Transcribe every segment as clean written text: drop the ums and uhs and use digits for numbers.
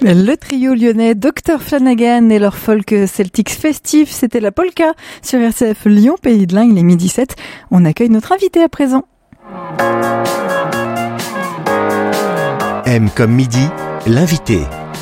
Le trio lyonnais Dr Flanagan et leur folk celtique festif, c'était la polka sur RCF Lyon, Pays de l'Ain, il est 12h07. On accueille notre invité à présent. M comme midi, l'invité.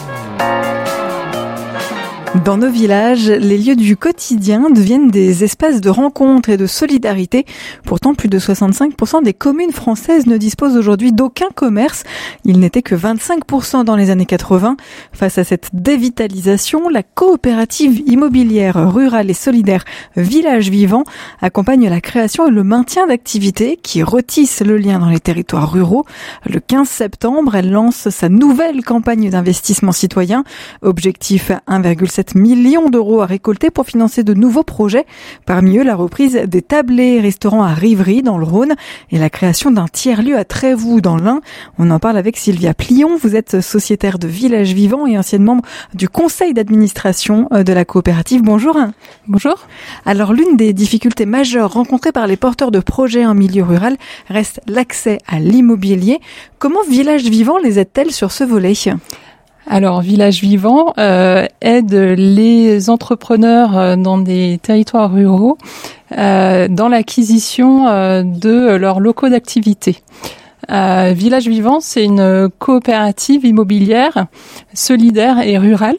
Dans nos villages, les lieux du quotidien deviennent des espaces de rencontre et de solidarité. Pourtant, plus de 65% des communes françaises ne disposent aujourd'hui d'aucun commerce. Il n'était que 25% dans les années 80. Face à cette dévitalisation, la coopérative immobilière rurale et solidaire Village Vivant accompagne la création et le maintien d'activités qui retissent le lien dans les territoires ruraux. Le 15 septembre, elle lance sa nouvelle campagne d'investissement citoyen. Objectif 1,7 millions d'euros à récolter pour financer de nouveaux projets. Parmi eux, la reprise des tablés restaurants à Rivry dans le Rhône et la création d'un tiers-lieu à Trévoux dans l'Ain. On en parle avec Sylvia Plion. Vous êtes sociétaire de Village Vivant et ancienne membre du conseil d'administration de la coopérative. Bonjour. Bonjour. Alors, l'une des difficultés majeures rencontrées par les porteurs de projets en milieu rural reste l'accès à l'immobilier. Comment Village Vivant les aide-t-elle sur ce volet ? Alors, Village Vivant aide les entrepreneurs dans des territoires ruraux dans l'acquisition de leurs locaux d'activité. Village Vivant, c'est une coopérative immobilière solidaire et rurale.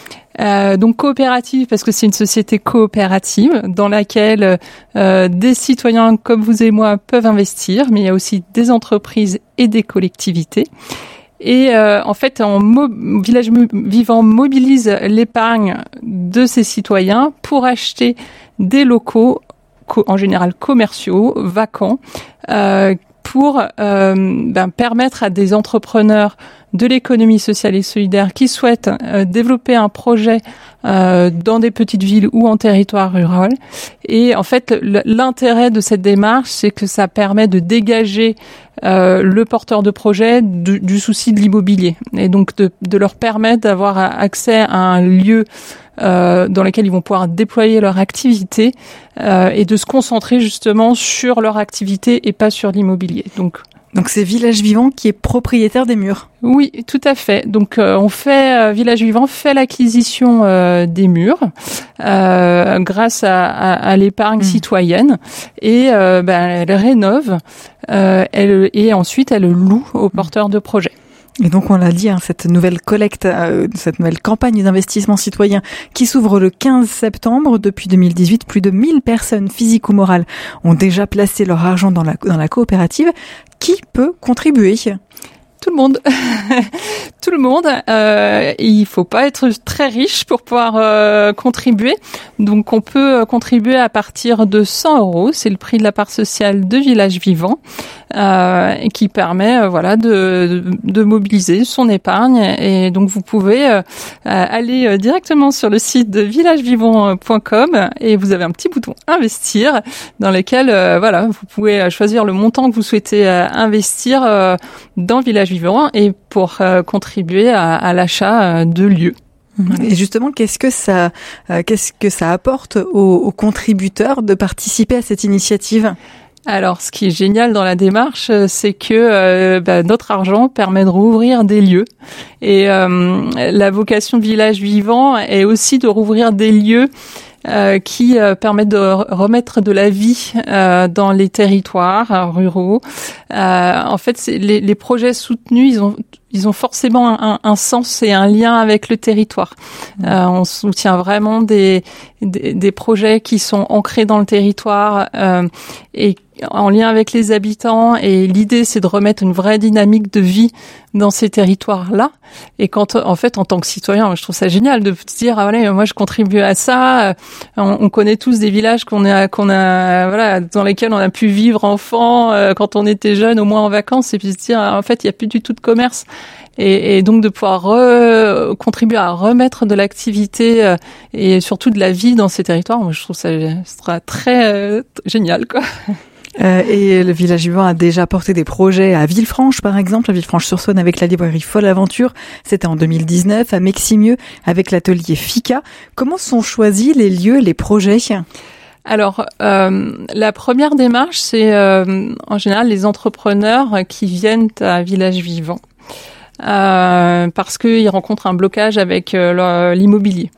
Donc coopérative parce que c'est une société coopérative dans laquelle des citoyens comme vous et moi peuvent investir, mais il y a aussi des entreprises et des collectivités. Et en fait, Village Vivant mobilise l'épargne de ses citoyens pour acheter des locaux, en général commerciaux, vacants, pour permettre à des entrepreneurs de l'économie sociale et solidaire qui souhaitent développer un projet dans des petites villes ou en territoire rural. Et en fait, l'intérêt de cette démarche, c'est que ça permet de dégager le porteur de projet du souci de l'immobilier et donc de leur permettre d'avoir accès à un lieu dans lequel ils vont pouvoir déployer leur activité et de se concentrer justement sur leur activité et pas sur l'immobilier. Donc c'est Village Vivant qui est propriétaire des murs. Oui, tout à fait. Donc Village Vivant fait l'acquisition des murs grâce à l'épargne citoyenne et elle rénove et ensuite elle loue aux porteurs de projets. Et donc, on l'a dit, cette nouvelle collecte, cette nouvelle campagne d'investissement citoyen qui s'ouvre le 15 septembre. Depuis 2018, plus de 1000 personnes physiques ou morales ont déjà placé leur argent dans la coopérative. Qui peut contribuer ? Tout le monde. Tout le monde. Il faut pas être très riche pour pouvoir contribuer. Donc, on peut contribuer à partir de 100 €. C'est le prix de la part sociale de Village Vivant, qui permet, de mobiliser son épargne. Et donc, vous pouvez aller directement sur le site de villagevivant.com et vous avez un petit bouton investir dans lequel, vous pouvez choisir le montant que vous souhaitez investir dans Village Vivant et pour contribuer à l'achat de lieux. Et justement, qu'est-ce que ça apporte aux contributeurs de participer à cette initiative ? Alors, ce qui est génial dans la démarche, c'est que notre argent permet de rouvrir des lieux. Et la vocation de Village Vivant est aussi de rouvrir des lieux qui permettent de remettre de la vie dans les territoires ruraux. En fait, les projets soutenus, ils ont forcément un sens et un lien avec le territoire. On soutient vraiment des projets qui sont ancrés dans le territoire et en lien avec les habitants. Et l'idée, c'est de remettre une vraie dynamique de vie dans ces territoires-là. Et en tant que citoyen, je trouve ça génial de se dire, moi, je contribue à ça. On connaît tous des villages dans lesquels on a pu vivre enfant quand on était jeune, au moins en vacances, et puis se dire, en fait, il n'y a plus du tout de commerce. Et donc de pouvoir contribuer à remettre de l'activité et surtout de la vie dans ces territoires, moi, je trouve ça sera très génial, quoi. Et le Village Vivant a déjà porté des projets à Villefranche, par exemple, à Villefranche-sur-Saône avec la librairie Folle Aventure. C'était en 2019, à Meximieux avec l'atelier FICA. Comment sont choisis les lieux, les projets ? Alors, la première démarche, c'est en général les entrepreneurs qui viennent à Village Vivant. parce qu'ils rencontrent un blocage avec l'immobilier.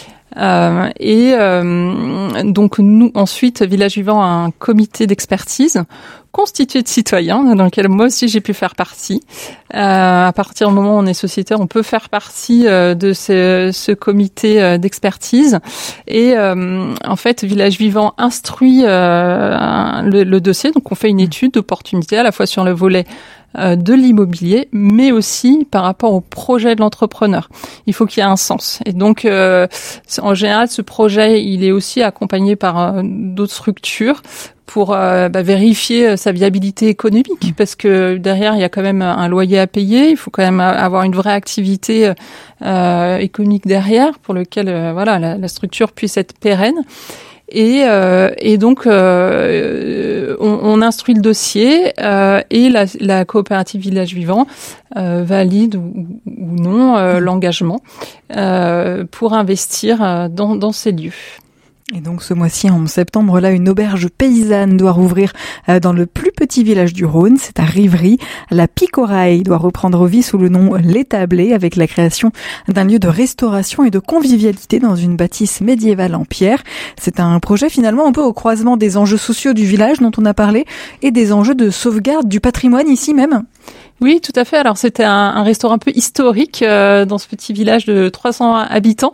Donc nous ensuite, Village Vivant a un comité d'expertise constitué de citoyens dans lequel moi aussi j'ai pu faire partie. À partir du moment où on est sociétaire, on peut faire partie de ce comité d'expertise. Et en fait, Village Vivant instruit le dossier. Donc on fait une étude d'opportunité à la fois sur le volet de l'immobilier, mais aussi par rapport au projet de l'entrepreneur. Il faut qu'il y ait un sens. Et donc, en général, ce projet, il est aussi accompagné par d'autres structures pour vérifier sa viabilité économique, parce que derrière, il y a quand même un loyer à payer. Il faut quand même avoir une vraie activité économique derrière, pour lequel la structure puisse être pérenne. Et donc on instruit le dossier et la coopérative Village Vivant valide ou non l'engagement pour investir dans ces lieux. Et donc ce mois-ci, en septembre, là, une auberge paysanne doit rouvrir dans le plus petit village du Rhône, c'est à Rivry. La Picoraille doit reprendre vie sous le nom L'Établé, avec la création d'un lieu de restauration et de convivialité dans une bâtisse médiévale en pierre. C'est un projet finalement un peu au croisement des enjeux sociaux du village dont on a parlé et des enjeux de sauvegarde du patrimoine ici même. Oui, tout à fait. Alors c'était un restaurant un peu historique dans ce petit village de 300 habitants.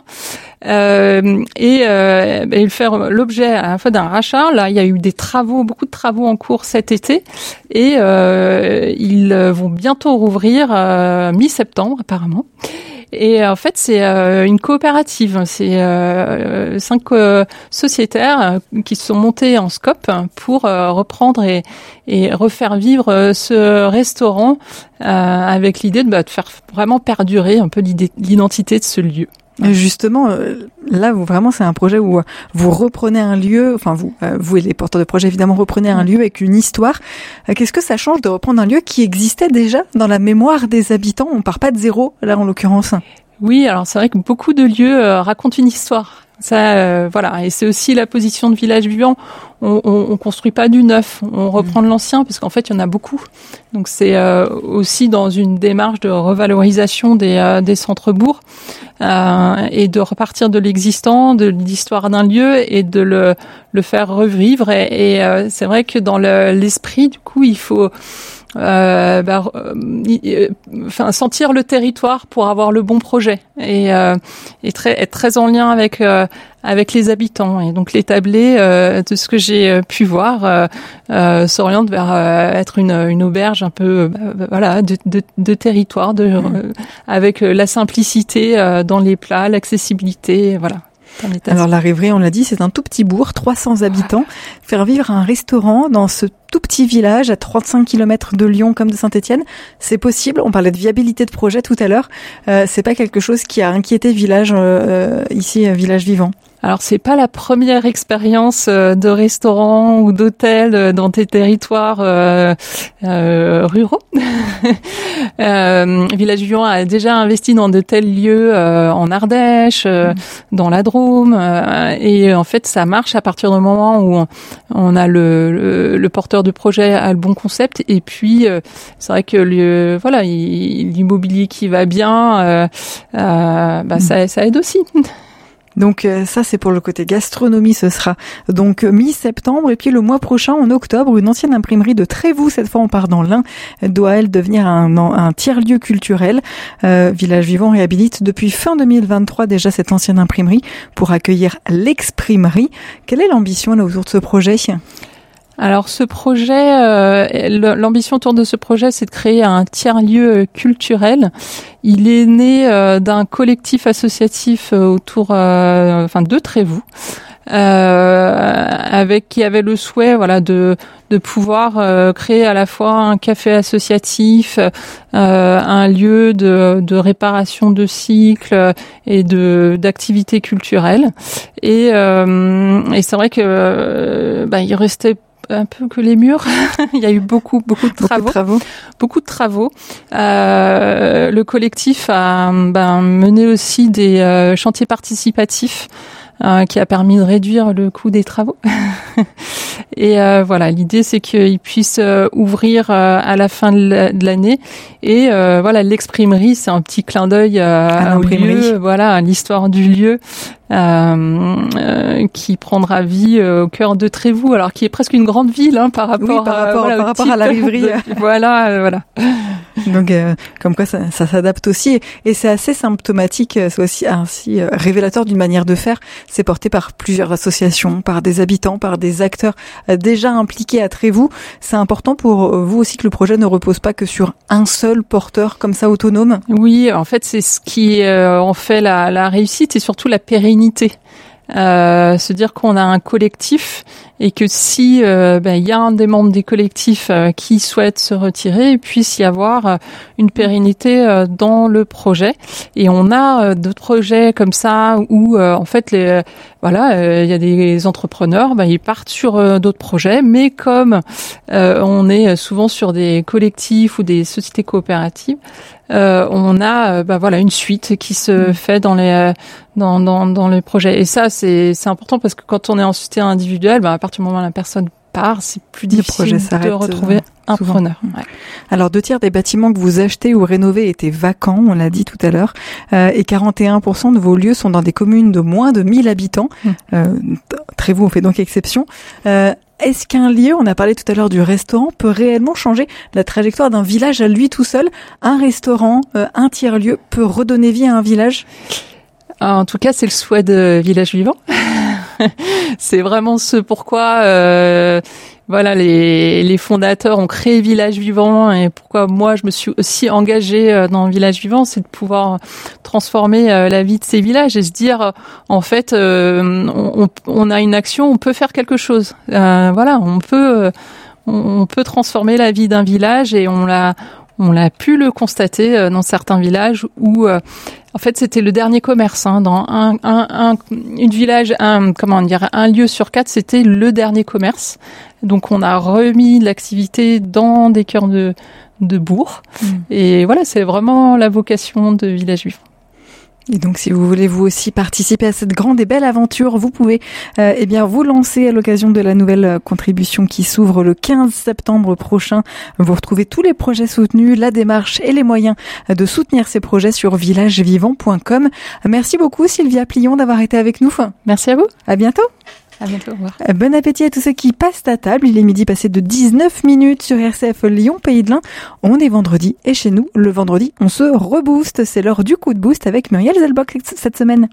Il fait l'objet à la fois d'un rachat. Là, il y a eu beaucoup de travaux en cours cet été, et ils vont bientôt rouvrir mi-septembre apparemment. Et en fait, c'est une coopérative. C'est 5 sociétaires qui se sont montés en scope pour reprendre et refaire vivre ce restaurant avec l'idée de faire vraiment perdurer un peu l'identité de ce lieu. Justement, là, c'est un projet où vous reprenez un lieu, enfin vous et les porteurs de projet évidemment reprenez un lieu avec une histoire. Qu'est-ce que ça change de reprendre un lieu qui existait déjà dans la mémoire des habitants? On part pas de zéro, là en l'occurrence. Oui, alors c'est vrai que beaucoup de lieux racontent une histoire. Ça, et c'est aussi la position de Village Vivant. On construit pas du neuf, on reprend de l'ancien, parce qu'en fait il y en a beaucoup. Donc c'est aussi dans une démarche de revalorisation des centres-bourgs et de repartir de l'existant, de l'histoire d'un lieu et de le faire revivre. Et c'est vrai que dans l'esprit, du coup, il faut sentir le territoire pour avoir le bon projet et être très en lien avec les habitants. Et donc l'Établé, de ce que j'ai pu voir, s'oriente vers être une auberge un peu de territoire, avec la simplicité dans les plats, l'accessibilité, voilà. Alors la Rivry, on l'a dit, c'est un tout petit bourg, 300 habitants. Faire vivre un restaurant dans ce tout petit village à 35 km de Lyon comme de Saint-Étienne, c'est possible. On parlait de viabilité de projet tout à l'heure. C'est pas quelque chose qui a inquiété Village Village Vivant. Alors c'est pas la première expérience de restaurant ou d'hôtel dans tes territoires ruraux. Village Vivant a déjà investi dans de tels lieux en Ardèche, dans la Drôme, et en fait ça marche à partir du moment où on a le porteur de projet a le bon concept, et puis c'est vrai que l'immobilier qui va bien, ça aide aussi. Donc ça c'est pour le côté gastronomie, ce sera donc mi-septembre, et puis le mois prochain en octobre, une ancienne imprimerie de Trévoux, cette fois on part dans l'Ain, doit elle devenir un tiers-lieu culturel. Village Vivant réhabilite depuis fin 2023 déjà cette ancienne imprimerie pour accueillir l'Exprimerie. Quelle est l'ambition là autour de ce projet ? Alors ce projet, l'ambition autour de ce projet, c'est de créer un tiers-lieu culturel. Il est né d'un collectif associatif autour de Trévoux, qui avait le souhait de pouvoir créer à la fois un café associatif, un lieu de réparation de cycles et d'activités culturelles. Et c'est vrai que il restait un peu que les murs. Il y a eu beaucoup de travaux. Le collectif a mené aussi des chantiers participatifs qui a permis de réduire le coût des travaux. Et voilà, l'idée c'est qu'ils puissent ouvrir à la fin de l'année. Et voilà, l'exprimerie, c'est un petit clin d'œil à lieu, voilà, à l'histoire du lieu. Qui prendra vie au cœur de Trévoux, alors qui est presque une grande ville par rapport à la rêverie. Voilà. Donc, comme quoi ça s'adapte aussi, et c'est assez symptomatique, c'est aussi ainsi révélateur d'une manière de faire. C'est porté par plusieurs associations, par des habitants, par des acteurs déjà impliqués à Trévoux. C'est important pour vous aussi que le projet ne repose pas que sur un seul porteur comme ça autonome. Oui, en fait, c'est ce qui en fait la réussite et surtout la pérennité. Se dire qu'on a un collectif et que si y a un des membres des collectifs qui souhaite se retirer, il puisse y avoir une pérennité dans le projet. Et on a d'autres projets comme ça où en fait il y a des entrepreneurs, ils partent sur d'autres projets, mais comme on est souvent sur des collectifs ou des sociétés coopératives, on a une suite qui se fait dans les projets. Et ça c'est important parce que quand on est en société individuelle, à partir du moment où la personne part, c'est plus difficile de retrouver un preneur. Ouais. Alors 2/3 des bâtiments que vous achetez ou rénovez étaient vacants, on l'a dit tout à l'heure, et 41% de vos lieux sont dans des communes de moins de 1000 habitants. Trévoux, on fait donc exception. Est-ce qu'un lieu, on a parlé tout à l'heure du restaurant, peut réellement changer la trajectoire d'un village à lui tout seul? Un restaurant, un tiers-lieu peut redonner vie à un village? En tout cas, c'est le souhait de Village Vivant. C'est vraiment ce pourquoi les fondateurs ont créé Village Vivant, et pourquoi moi je me suis aussi engagée dans Village Vivant, c'est de pouvoir transformer la vie de ces villages et se dire en fait on a une action, on peut faire quelque chose. On peut transformer la vie d'un village, et on l'a pu le constater dans certains villages où en fait c'était le dernier commerce dans un village, un lieu sur 4, c'était le dernier commerce. Donc on a remis de l'activité dans des cœurs de bourg. Et voilà, c'est vraiment la vocation de Village Vivant. Et donc, si vous voulez vous aussi participer à cette grande et belle aventure, vous pouvez vous lancer à l'occasion de la nouvelle contribution qui s'ouvre le 15 septembre prochain. Vous retrouvez tous les projets soutenus, la démarche et les moyens de soutenir ces projets sur villagevivant.com. Merci beaucoup Sylvia Plion d'avoir été avec nous. Merci à vous. À bientôt. À bientôt, au revoir. Bon appétit à tous ceux qui passent à table. Il est midi passé de 19 minutes sur RCF Lyon, Pays de l'Ain. On est vendredi et chez nous, le vendredi, on se rebooste. C'est l'heure du coup de boost avec Muriel Zelbock cette semaine.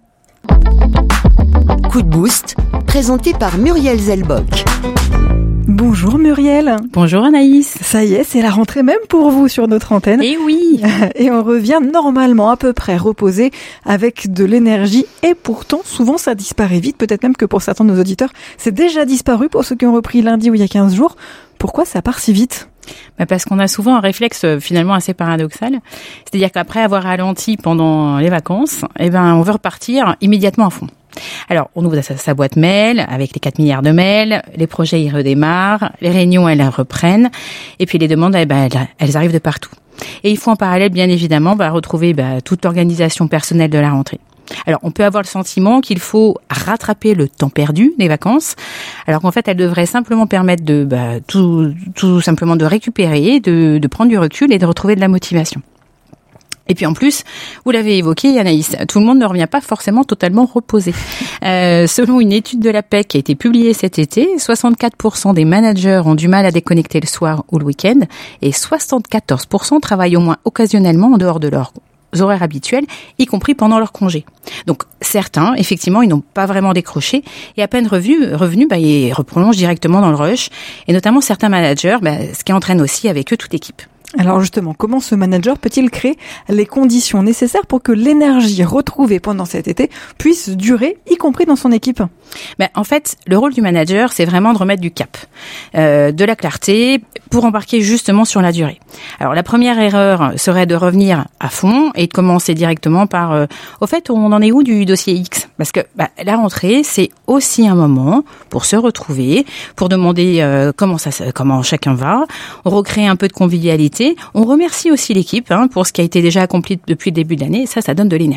Coup de boost, présenté par Muriel Zelbock. Bonjour Muriel. Bonjour Anaïs. Ça y est, c'est la rentrée même pour vous sur notre antenne. Et oui. Et on revient normalement à peu près reposé avec de l'énergie, et pourtant souvent ça disparaît vite, peut-être même que pour certains de nos auditeurs c'est déjà disparu pour ceux qui ont repris lundi ou il y a 15 jours. Pourquoi ça part si vite ? Parce qu'on a souvent un réflexe finalement assez paradoxal. C'est-à-dire qu'après avoir ralenti pendant les vacances, on veut repartir immédiatement à fond. Alors, on ouvre sa boîte mail avec les 4 milliards de mails, les projets y redémarrent, les réunions elles reprennent, et puis les demandes elles arrivent de partout. Et il faut en parallèle bien évidemment retrouver toute l'organisation personnelle de la rentrée. Alors, on peut avoir le sentiment qu'il faut rattraper le temps perdu des vacances, alors qu'en fait, elles devraient simplement permettre de tout simplement de récupérer, de prendre du recul et de retrouver de la motivation. Et puis en plus, vous l'avez évoqué Anaïs, tout le monde ne revient pas forcément totalement reposé. Selon une étude de l'APEC qui a été publiée cet été, 64% des managers ont du mal à déconnecter le soir ou le week-end, et 74% travaillent au moins occasionnellement en dehors de leurs horaires habituels, y compris pendant leur congé. Donc certains, effectivement, ils n'ont pas vraiment décroché, et à peine revenus, ils replongent directement dans le rush, et notamment certains managers, ce qui entraîne aussi avec eux toute l'équipe. Alors justement, comment ce manager peut-il créer les conditions nécessaires pour que l'énergie retrouvée pendant cet été puisse durer, y compris dans son équipe ? En fait, le rôle du manager, c'est vraiment de remettre du cap, de la clarté, pour embarquer justement sur la durée. Alors la première erreur serait de revenir à fond et de commencer directement par au fait, on en est où du dossier X ? Parce que la rentrée, c'est aussi un moment pour se retrouver, pour demander comment chacun va, on recrée un peu de convivialité. On remercie aussi l'équipe pour ce qui a été déjà accompli depuis le début de l'année, et ça donne de l'énergie.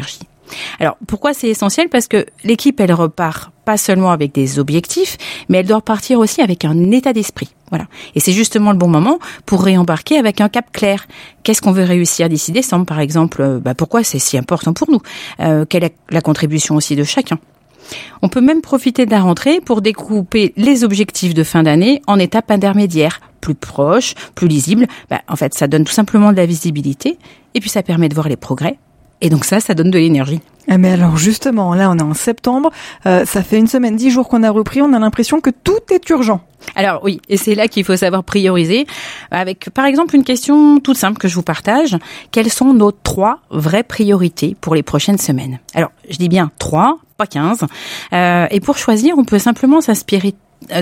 Alors, pourquoi c'est essentiel? Parce que l'équipe, elle repart pas seulement avec des objectifs, mais elle doit repartir aussi avec un état d'esprit. Voilà. Et c'est justement le bon moment pour réembarquer avec un cap clair. Qu'est-ce qu'on veut réussir d'ici décembre, par exemple? Pourquoi c'est si important pour nous? Quelle est la contribution aussi de chacun? On peut même profiter de la rentrée pour découper les objectifs de fin d'année en étapes intermédiaires, plus proches, plus lisibles. En fait, ça donne tout simplement de la visibilité et puis ça permet de voir les progrès. Et donc ça donne de l'énergie. Mais alors justement, là on est en septembre, ça fait 1 semaine, 10 jours qu'on a repris, on a l'impression que tout est urgent. Alors oui, et c'est là qu'il faut savoir prioriser avec par exemple une question toute simple que je vous partage. Quelles sont nos 3 vraies priorités pour les prochaines semaines? Alors je dis bien 3, pas 15. Et pour choisir, on peut simplement s'inspirer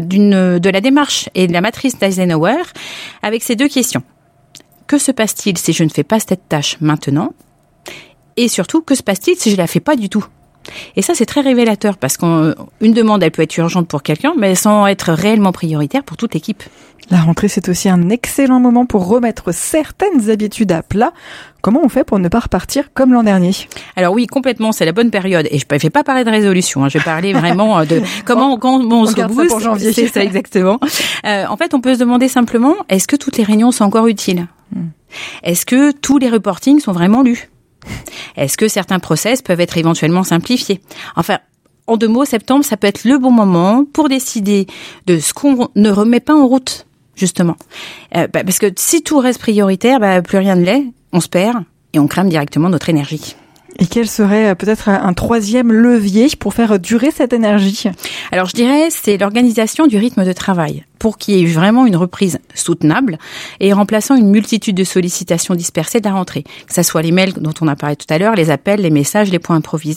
de la démarche et de la matrice d'Eisenhower avec ces 2 questions. Que se passe-t-il si je ne fais pas cette tâche maintenant? Et surtout, que se passe-t-il si je la fais pas du tout? Et ça, c'est très révélateur parce qu'une demande, elle peut être urgente pour quelqu'un, mais sans être réellement prioritaire pour toute l'équipe. La rentrée, c'est aussi un excellent moment pour remettre certaines habitudes à plat. Comment on fait pour ne pas repartir comme l'an dernier? Alors oui, complètement, c'est la bonne période. Et je ne vais pas parler de résolution, je vais parler vraiment de comment on se rebooste. Pour janvier. C'est ça, exactement. En fait, on peut se demander simplement, est-ce que toutes les réunions sont encore utiles? Est-ce que tous les reportings sont vraiment lus? Est-ce que certains process peuvent être éventuellement simplifiés? Enfin, en 2 mots, septembre, ça peut être le bon moment pour décider de ce qu'on ne remet pas en route, justement. Parce que si tout reste prioritaire, plus rien ne l'est, on se perd et on crame directement notre énergie. Et quel serait peut-être un 3e levier pour faire durer cette énergie? Alors je dirais c'est l'organisation du rythme de travail pour qu'il y ait vraiment une reprise soutenable et remplaçant une multitude de sollicitations dispersées de la rentrée. Que ça soit les mails dont on a parlé tout à l'heure, les appels, les messages, les points improvisés.